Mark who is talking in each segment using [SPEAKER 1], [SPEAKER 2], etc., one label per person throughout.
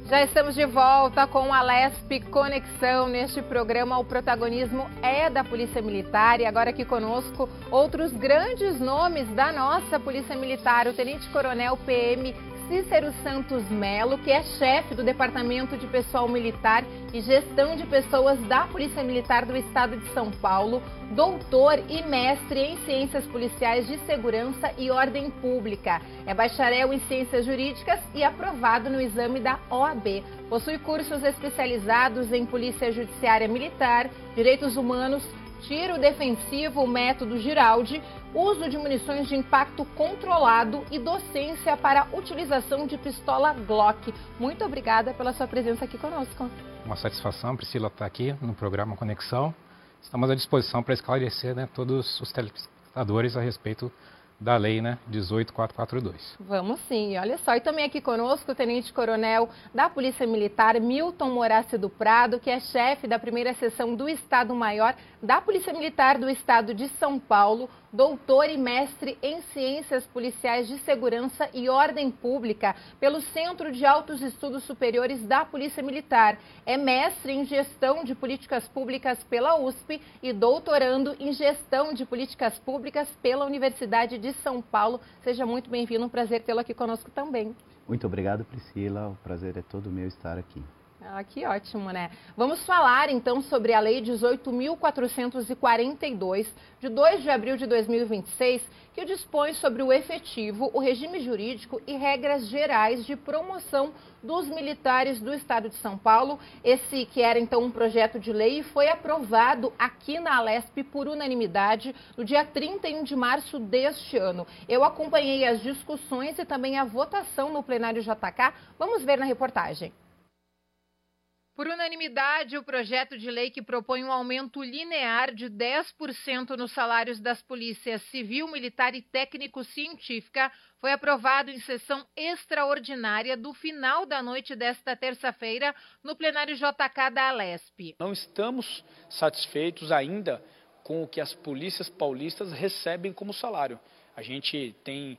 [SPEAKER 1] Já estamos de volta com a Alesp Conexão. Neste programa, o protagonismo é da Polícia Militar e agora aqui conosco outros grandes nomes da nossa Polícia Militar. O Tenente Coronel PM Cícero Santos Melo, que é chefe do Departamento de Pessoal Militar e Gestão de Pessoas da Polícia Militar do Estado de São Paulo, doutor e mestre em Ciências Policiais de Segurança e Ordem Pública. É bacharel em Ciências Jurídicas e aprovado no exame da OAB. Possui cursos especializados em Polícia Judiciária Militar, Direitos Humanos, Tiro Defensivo, Método Giraldi, uso de munições de impacto controlado e docência para utilização de pistola Glock. Muito obrigada pela sua presença aqui conosco.
[SPEAKER 2] Uma satisfação, Priscila, estar aqui no programa Conexão. Estamos à disposição para esclarecer, todos os telespectadores a respeito da lei, 18442.
[SPEAKER 1] Vamos sim, olha só. E também aqui conosco o Tenente Coronel da Polícia Militar, Milton Moraci do Prado, que é chefe da primeira seção do Estado-Maior da Polícia Militar do Estado de São Paulo, doutor e mestre em Ciências Policiais de Segurança e Ordem Pública pelo Centro de Altos Estudos Superiores da Polícia Militar. É mestre em Gestão de Políticas Públicas pela USP e doutorando em Gestão de Políticas Públicas pela Universidade de São Paulo. Seja muito bem-vindo, um prazer tê-lo aqui conosco também.
[SPEAKER 3] Muito obrigado, Priscila, o prazer é todo meu estar aqui.
[SPEAKER 1] Ah, que ótimo, né? Vamos falar então sobre a Lei 18.442, de 2 de abril de 2026, que dispõe sobre o efetivo, o regime jurídico e regras gerais de promoção dos militares do Estado de São Paulo. Esse que era então um projeto de lei foi aprovado aqui na Alesp por unanimidade no dia 31 de março deste ano. Eu acompanhei as discussões e também a votação no plenário JK. Vamos ver na reportagem. Por unanimidade, o projeto de lei que propõe um aumento linear de 10% nos salários das polícias civil, militar e técnico-científica foi aprovado em sessão extraordinária do final da noite desta terça-feira no plenário JK da Alesp.
[SPEAKER 4] Não estamos satisfeitos ainda com o que as polícias paulistas recebem como salário. A gente tem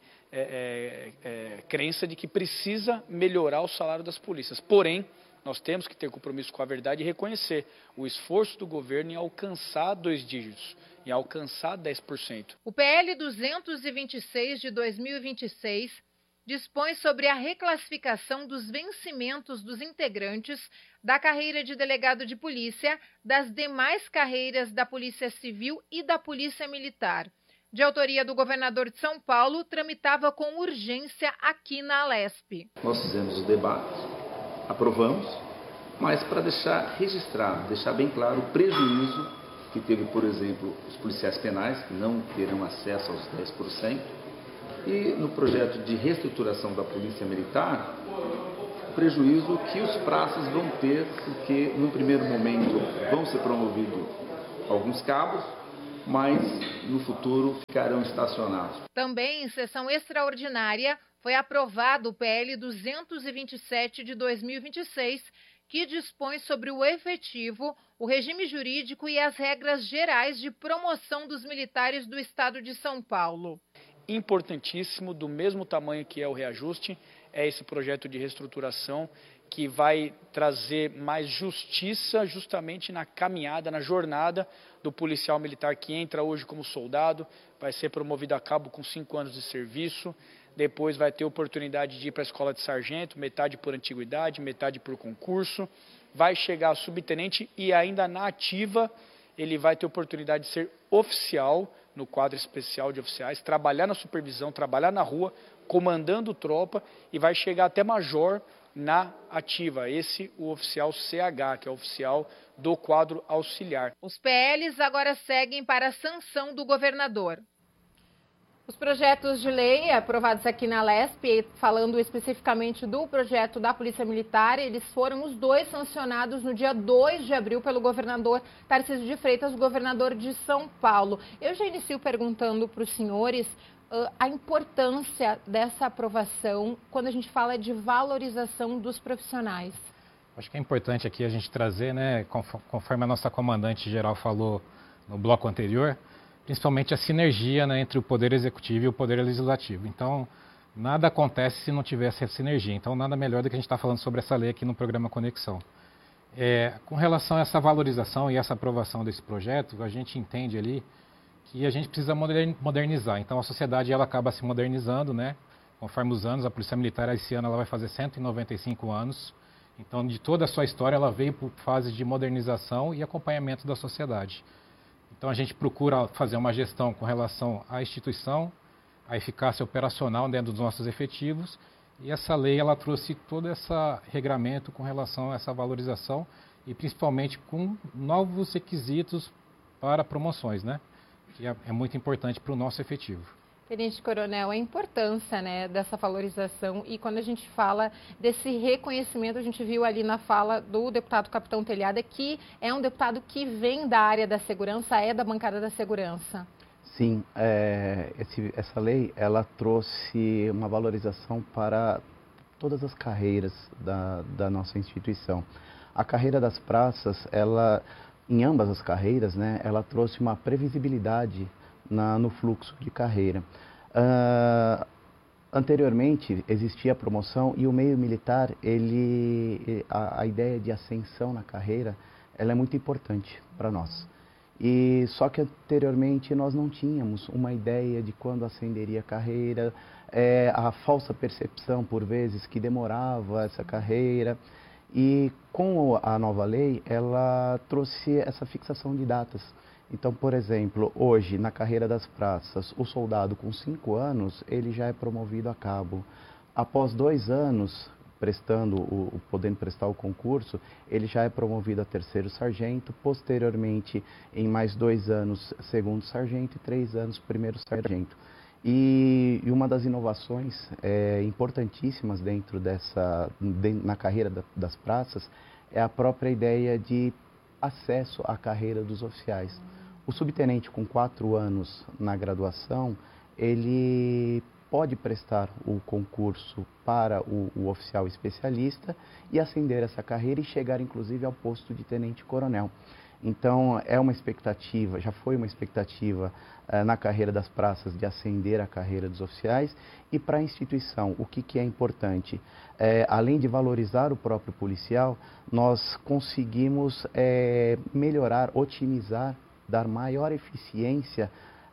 [SPEAKER 4] crença de que precisa melhorar o salário das polícias, porém, nós temos que ter compromisso com a verdade e reconhecer o esforço do governo em alcançar 2 dígitos, em alcançar 10%.
[SPEAKER 1] O PL 226 de 2026 dispõe sobre a reclassificação dos vencimentos dos integrantes da carreira de delegado de polícia, das demais carreiras da Polícia Civil e da Polícia Militar. De autoria do governador de São Paulo, tramitava com urgência aqui na Alesp.
[SPEAKER 5] Nós fizemos o debate, aprovamos, mas para deixar registrado, deixar bem claro o prejuízo que teve, por exemplo, os policiais penais, que não terão acesso aos 10%, e no projeto de reestruturação da Polícia Militar, o prejuízo que os praças vão ter, porque no primeiro momento vão ser promovidos alguns cabos, mas no futuro ficarão estacionados.
[SPEAKER 1] Também em sessão extraordinária foi aprovado o PL 227 de 2026, que dispõe sobre o efetivo, o regime jurídico e as regras gerais de promoção dos militares do Estado de São Paulo.
[SPEAKER 4] Importantíssimo, do mesmo tamanho que é o reajuste, é esse projeto de reestruturação que vai trazer mais justiça justamente na caminhada, na jornada do policial militar que entra hoje como soldado, vai ser promovido a cabo com 5 anos de serviço, depois vai ter oportunidade de ir para a escola de sargento, metade por antiguidade, metade por concurso, vai chegar a subtenente e ainda na ativa ele vai ter oportunidade de ser oficial no quadro especial de oficiais, trabalhar na supervisão, trabalhar na rua, comandando tropa e vai chegar até major na ativa, esse o oficial CH, que é o oficial do quadro auxiliar.
[SPEAKER 1] Os PLs agora seguem para a sanção do governador. Os projetos de lei aprovados aqui na Alesp, falando especificamente do projeto da Polícia Militar, eles foram os dois sancionados no dia 2 de abril pelo governador Tarcísio de Freitas, governador de São Paulo. Eu já inicio perguntando para os senhores a importância dessa aprovação quando a gente fala de valorização dos profissionais.
[SPEAKER 2] Acho que é importante aqui a gente trazer, conforme a nossa comandante-geral falou no bloco anterior, principalmente a sinergia entre o Poder Executivo e o Poder Legislativo. Então, nada acontece se não tivesse essa sinergia. Então, nada melhor do que a gente estar falando sobre essa lei aqui no programa Conexão. Com relação a essa valorização e essa aprovação desse projeto, a gente entende ali que a gente precisa modernizar. Então, a sociedade ela acaba se modernizando, né? Conforme os anos, a Polícia Militar esse ano ela vai fazer 195 anos. Então, de toda a sua história, ela veio por fases de modernização e acompanhamento da sociedade. Então, a gente procura fazer uma gestão com relação à instituição, à eficácia operacional dentro dos nossos efetivos. E essa lei, ela trouxe todo esse regramento com relação a essa valorização e principalmente com novos requisitos para promoções, né? Que é muito importante para o nosso efetivo.
[SPEAKER 1] Tenente Coronel, a importância, né, dessa valorização, e quando a gente fala desse reconhecimento, a gente viu ali na fala do deputado Capitão Telhada que é um deputado que vem da área da segurança, é da bancada da segurança.
[SPEAKER 3] Sim, essa lei ela trouxe uma valorização para todas as carreiras da nossa instituição. A carreira das praças, em ambas as carreiras, né, ela trouxe uma previsibilidade no fluxo de carreira. Anteriormente existia a promoção e o meio militar, a ideia de ascensão na carreira, ela é muito importante para nós. E só que anteriormente nós não tínhamos uma ideia de quando ascenderia a carreira, a falsa percepção por vezes que demorava essa carreira. E com a nova lei, ela trouxe essa fixação de datas. Então, por exemplo, hoje, na carreira das praças, o soldado com 5 anos, ele já é promovido a cabo. Após 2 anos, podendo prestar o concurso, ele já é promovido a 3º sargento, posteriormente, em mais 2 anos, 2º sargento e 3 anos, 1º sargento. E uma das inovações importantíssimas na carreira das praças é a própria ideia de acesso à carreira dos oficiais. O subtenente com 4 anos na graduação, ele pode prestar o concurso para o oficial especialista e ascender essa carreira e chegar inclusive ao posto de tenente-coronel. Então, é uma expectativa, já foi uma expectativa na carreira das praças de ascender a carreira dos oficiais. E para a instituição, o que é importante? Além de valorizar o próprio policial, nós conseguimos melhorar, otimizar, dar maior eficiência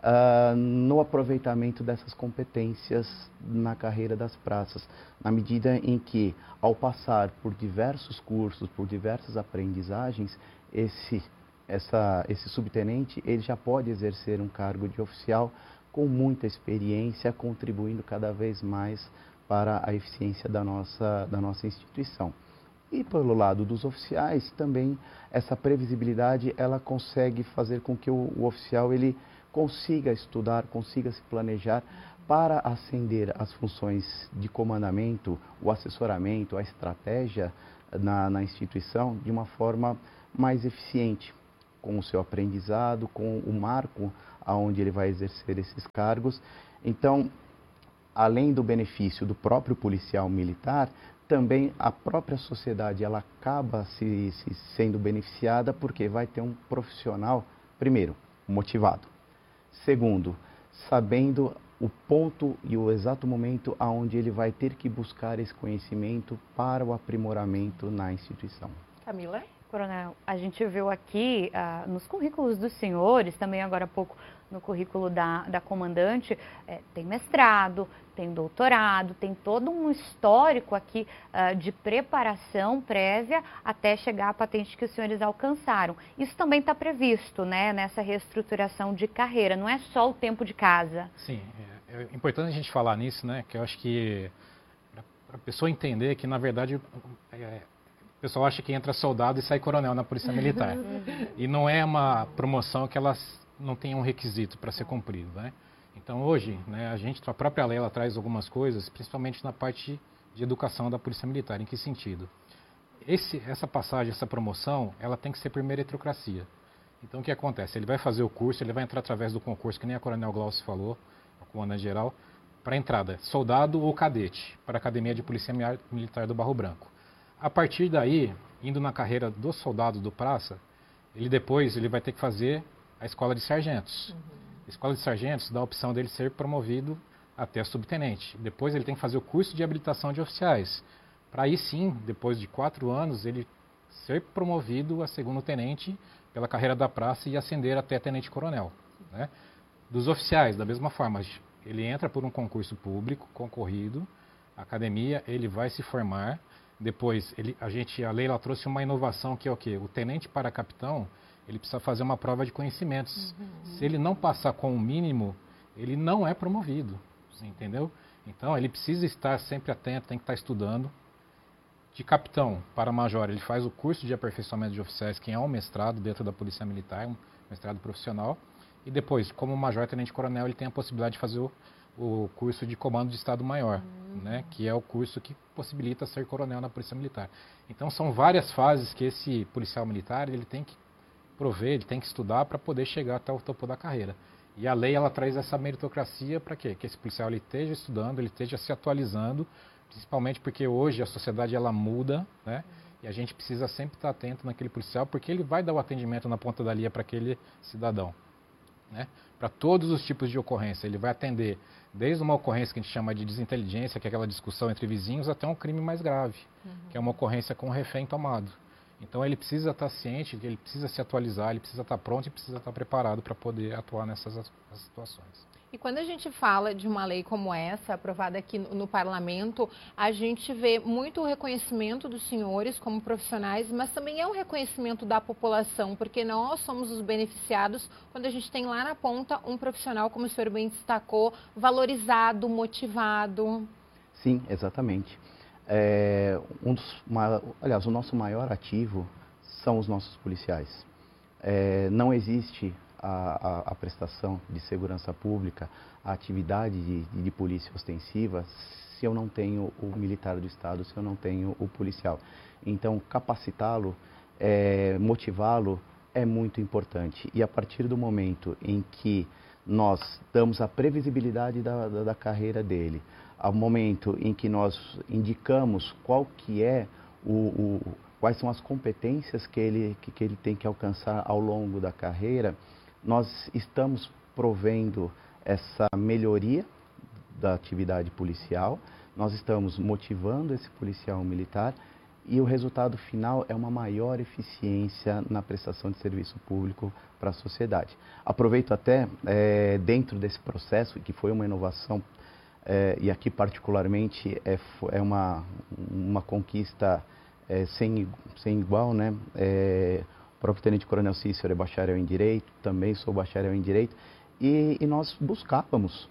[SPEAKER 3] no aproveitamento dessas competências na carreira das praças, na medida em que, ao passar por diversos cursos, por diversas aprendizagens, esse subtenente ele já pode exercer um cargo de oficial com muita experiência, contribuindo cada vez mais para a eficiência da nossa instituição. E pelo lado dos oficiais também essa previsibilidade ela consegue fazer com que o oficial ele consiga estudar, consiga se planejar para ascender as funções de comandamento, o assessoramento, a estratégia na instituição de uma forma mais eficiente, com o seu aprendizado, com o marco aonde ele vai exercer esses cargos. Então, além do benefício do próprio policial militar, também a própria sociedade ela acaba sendo beneficiada porque vai ter um profissional, primeiro, motivado. Segundo, sabendo o ponto e o exato momento aonde ele vai ter que buscar esse conhecimento para o aprimoramento na instituição.
[SPEAKER 1] Camila?
[SPEAKER 6] Coronel, a gente viu aqui nos currículos dos senhores, também agora há pouco no currículo da comandante, tem mestrado, tem doutorado, tem todo um histórico aqui de preparação prévia até chegar à patente que os senhores alcançaram. Isso também está previsto, né, nessa reestruturação de carreira, não é só o tempo de casa.
[SPEAKER 2] Sim, é importante a gente falar nisso, né, que eu acho que para a pessoa entender que, na verdade, o pessoal acha que entra soldado e sai coronel na Polícia Militar. E não é uma promoção que elas não tem um requisito para ser cumprido, né? Então, hoje, né, a própria lei ela traz algumas coisas, principalmente na parte de educação da Polícia Militar. Em que sentido? Essa passagem, essa promoção, ela tem que ser por meritocracia. Então, o que acontece? Ele vai fazer o curso, ele vai entrar através do concurso, que nem a Coronel Glaucio falou, o comandante-geral, para entrada, soldado ou cadete, para a Academia de Polícia Militar do Barro Branco. A partir daí, indo na carreira do soldado do praça, ele vai ter que fazer a escola de sargentos. A escola de sargentos dá a opção dele ser promovido até subtenente. Depois ele tem que fazer o curso de habilitação de oficiais, para aí sim, depois de 4 anos, ele ser promovido a segundo-tenente pela carreira da praça e ascender até tenente-coronel. Né? Dos oficiais, da mesma forma, ele entra por um concurso público, concorrido, academia, ele vai se formar, depois a lei ela trouxe uma inovação que é o quê? O tenente para capitão, ele precisa fazer uma prova de conhecimentos. Se ele não passar com o mínimo, ele não é promovido, entendeu? Então ele precisa estar sempre atento, tem que estar estudando. De capitão para major, ele faz o curso de aperfeiçoamento de oficiais, que é um mestrado dentro da Polícia Militar, um mestrado profissional. E depois, como major tenente-coronel, ele tem a possibilidade de fazer o curso de comando de Estado-Maior, né, que é o curso que possibilita ser coronel na Polícia Militar. Então, são várias fases que esse policial militar ele tem que prover, ele tem que estudar para poder chegar até o topo da carreira. E a lei ela traz essa meritocracia para quê? Que esse policial ele esteja estudando, ele esteja se atualizando, principalmente porque hoje a sociedade ela muda, né? E a gente precisa sempre estar atento naquele policial, porque ele vai dar o atendimento na ponta da linha para aquele cidadão, né? Para todos os tipos de ocorrência. Ele vai atender desde uma ocorrência que a gente chama de desinteligência, que é aquela discussão entre vizinhos, até um crime mais grave, que é uma ocorrência com um refém tomado. Então ele precisa estar ciente, ele precisa se atualizar, ele precisa estar pronto e precisa estar preparado para poder atuar nessas situações.
[SPEAKER 1] E quando a gente fala de uma lei como essa, aprovada aqui no parlamento, a gente vê muito o reconhecimento dos senhores como profissionais, mas também é um reconhecimento da população, porque nós somos os beneficiados quando a gente tem lá na ponta um profissional, como o senhor bem destacou, valorizado, motivado.
[SPEAKER 3] Sim, exatamente. Aliás, o nosso maior ativo são os nossos policiais. Não existe a prestação de segurança pública, a atividade de polícia ostensiva, se eu não tenho o militar do Estado, se eu não tenho o policial. Então, capacitá-lo, motivá-lo é muito importante. E a partir do momento em que nós damos a previsibilidade da carreira dele, ao momento em que nós indicamos quais são as competências que ele tem que alcançar ao longo da carreira, nós estamos provendo essa melhoria da atividade policial, nós estamos motivando esse policial militar e o resultado final é uma maior eficiência na prestação de serviço público para a sociedade. Aproveito até, dentro desse processo, que foi uma inovação, e aqui particularmente é uma conquista sem igual, né? O próprio tenente-coronel Cícero é bacharel em Direito, também sou bacharel em Direito, e nós buscávamos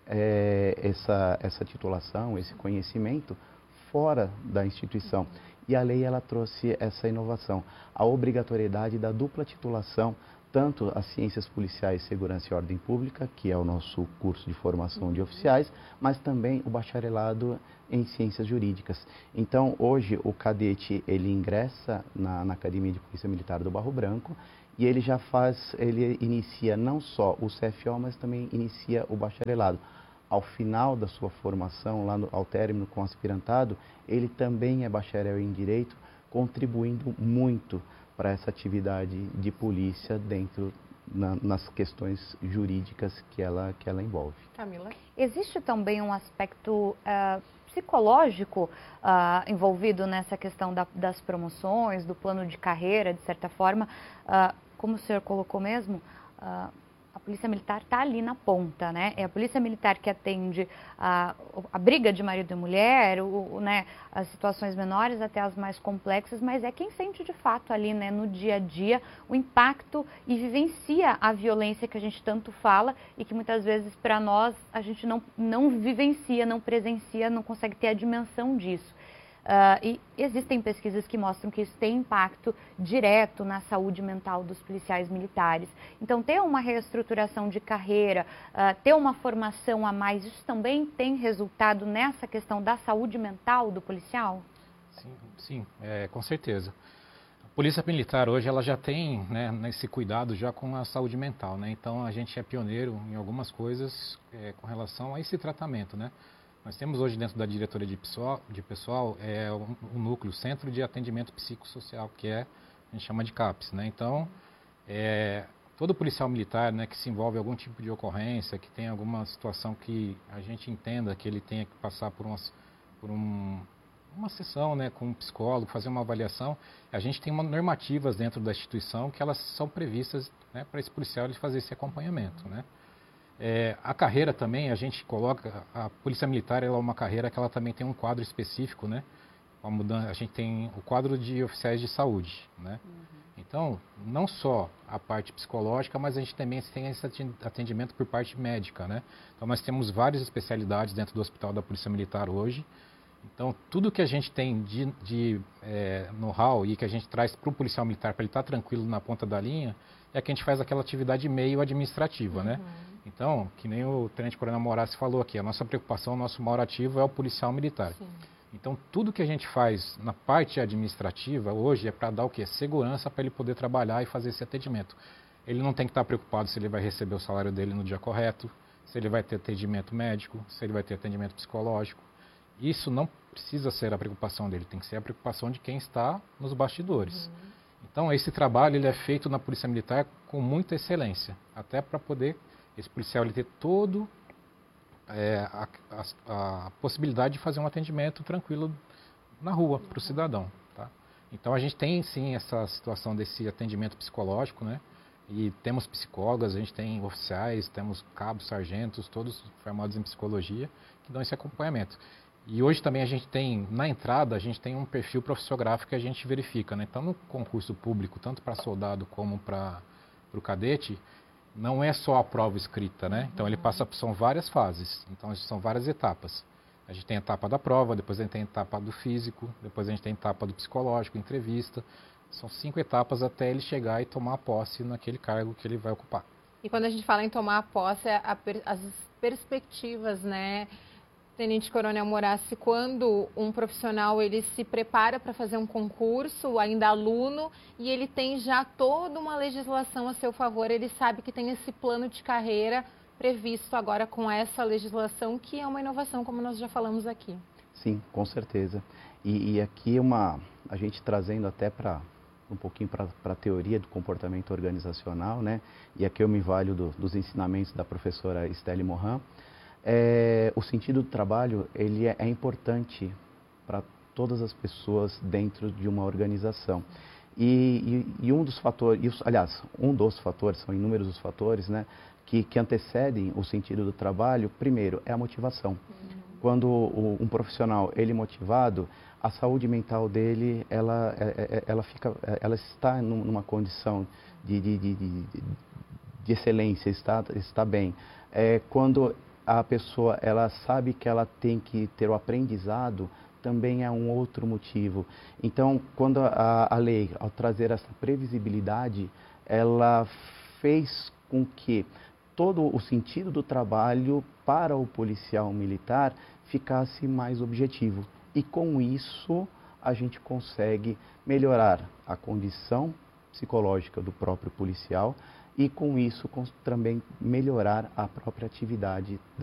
[SPEAKER 3] essa titulação, esse conhecimento fora da instituição. E a lei ela trouxe essa inovação, a obrigatoriedade da dupla titulação, tanto as ciências policiais, segurança e ordem pública, que é o nosso curso de formação de oficiais, mas também o bacharelado em ciências jurídicas. Então, hoje, o cadete, ele ingressa na Academia de Polícia Militar do Barro Branco e ele inicia não só o CFO, mas também inicia o bacharelado. Ao final da sua formação, ao término com o aspirantado, ele também é bacharel em Direito, contribuindo muito para essa atividade de polícia nas questões jurídicas que ela envolve.
[SPEAKER 1] Camila?
[SPEAKER 6] Existe também um aspecto psicológico envolvido nessa questão das promoções, do plano de carreira, de certa forma, como o senhor colocou mesmo, a Polícia Militar está ali na ponta, né? É a Polícia Militar que atende a briga de marido e mulher, né, as situações menores até as mais complexas, mas é quem sente de fato ali, né, no dia a dia o impacto e vivencia a violência que a gente tanto fala e que muitas vezes para nós a gente não vivencia, não presencia, não consegue ter a dimensão disso. E existem pesquisas que mostram que isso tem impacto direto na saúde mental dos policiais militares. Então, ter uma reestruturação de carreira, ter uma formação a mais, isso também tem resultado nessa questão da saúde mental do policial?
[SPEAKER 2] Sim, com certeza. A Polícia Militar hoje ela já tem, né, esse cuidado já com a saúde mental, né? Então, a gente é pioneiro em algumas coisas com relação a esse tratamento, né? Nós temos hoje dentro da diretoria de pessoal um núcleo, Centro de Atendimento Psicossocial, que a gente chama de CAPS, né? Então, todo policial militar, né, que se envolve em algum tipo de ocorrência, que tem alguma situação que a gente entenda que ele tenha que passar por uma sessão, né, com um psicólogo, fazer uma avaliação, a gente tem normativas dentro da instituição que elas são previstas, né, para esse policial ele fazer esse acompanhamento, né. A carreira também, a gente coloca, a Polícia Militar ela é uma carreira que ela também tem um quadro específico, né, a gente tem o quadro de oficiais de saúde, né. Então, não só a parte psicológica, mas a gente também tem esse atendimento por parte médica, né. Então, nós temos várias especialidades dentro do Hospital da Polícia Militar hoje. Então, tudo que a gente tem de know-how e que a gente traz para o policial militar, para ele estar tranquilo na ponta da linha, é que a gente faz aquela atividade meio administrativa, né? Então, que nem o Tenente Coronel Moraes falou aqui, a nossa preocupação, o nosso maior ativo é o policial militar. Sim. Então, tudo que a gente faz na parte administrativa hoje é para dar o quê? Segurança para ele poder trabalhar e fazer esse atendimento. Ele não tem que estar preocupado se ele vai receber o salário dele no dia correto, se ele vai ter atendimento médico, se ele vai ter atendimento psicológico. Isso não precisa ser a preocupação dele, tem que ser a preocupação de quem está nos bastidores. Então, esse trabalho ele é feito na Polícia Militar com muita excelência, até para poder esse policial ele ter todo a possibilidade de fazer um atendimento tranquilo na rua para o cidadão. Tá? Então, a gente tem sim essa situação desse atendimento psicológico, né? E temos psicólogas, a gente tem oficiais, temos cabos, sargentos, todos formados em psicologia, que dão esse acompanhamento. E hoje também a gente tem, na entrada, a gente tem um perfil profissiográfico que a gente verifica, né? Então, no concurso público, tanto para soldado como para o cadete, não é só a prova escrita, né? Então, são várias fases, então são várias etapas. A gente tem a etapa da prova, depois a gente tem a etapa do físico, depois a gente tem a etapa do psicológico, entrevista. São 5 etapas até ele chegar e tomar posse naquele cargo que ele vai ocupar.
[SPEAKER 1] E quando a gente fala em tomar posse, as perspectivas, né? Tenente Coronel Morassi, quando um profissional ele se prepara para fazer um concurso, ainda aluno, e ele tem já toda uma legislação a seu favor, ele sabe que tem esse plano de carreira previsto agora com essa legislação, que é uma inovação, como nós já falamos aqui.
[SPEAKER 3] Sim, com certeza. E aqui a gente trazendo até um pouquinho para a teoria do comportamento organizacional, né? E aqui eu me valho dos ensinamentos da professora Estelle Morin. O sentido do trabalho ele é importante para todas as pessoas dentro de uma organização. E um dos fatores, são inúmeros os fatores, né, que antecedem o sentido do trabalho. Primeiro, é a motivação. Quando um profissional ele é motivado, a saúde mental dele ela está numa condição de excelência, está bem. Quando a pessoa ela sabe que ela tem que ter o aprendizado, também é um outro motivo. Então, quando a lei, ao trazer essa previsibilidade, ela fez com que todo o sentido do trabalho para o policial militar ficasse mais objetivo. E com isso, a gente consegue melhorar a condição psicológica do próprio policial e com isso também melhorar a própria atividade